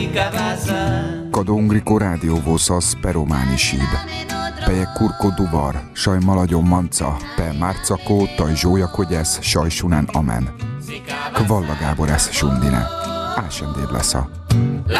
Kadongrico rádióvószasz perományi síb. Peje kurko duvar, saj maladjon manca, pe márcakó, taj zsója kogyesz, saj sunán amen. Kvalla Gábor esz sundine. Ásendéd lesza.